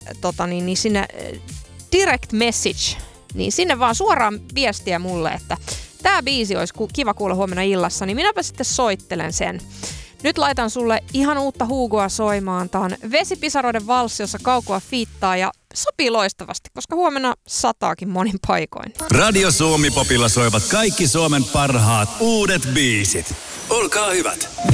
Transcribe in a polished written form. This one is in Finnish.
sinne direct message, niin sinne vaan suoraan viestiä mulle, että tää biisi olisi kiva kuulla huomenna illassa, niin minäpä sitten soittelen sen. Nyt laitan sulle ihan uutta Hugoa soimaan. Tää on Vesipisaroiden valssi, jossa Kaukoa fiittaa ja sopii loistavasti, koska huomenna sataakin monin paikoin. Radio Suomi Popilla soivat kaikki Suomen parhaat uudet biisit. Olkaa hyvät.